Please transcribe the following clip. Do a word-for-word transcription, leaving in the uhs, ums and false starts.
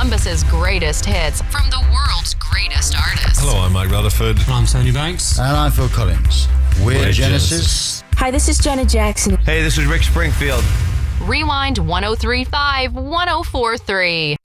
Columbus's greatest hits from the world's greatest artists. Hello, I'm Mike Rutherford. I'm Tony Banks. And I'm Phil Collins. We're, We're Genesis. Genesis. Hi, this is Janet Jackson. Hey, this is Rick Springfield. Rewind one oh three point five, one oh four point three.